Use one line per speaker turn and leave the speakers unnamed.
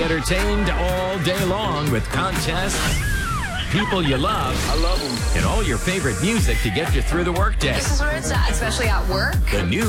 entertained all day long with contests, people you love,
I love them,
and all your favorite music to get you through the workday.
This is where it's at, especially at work.
The new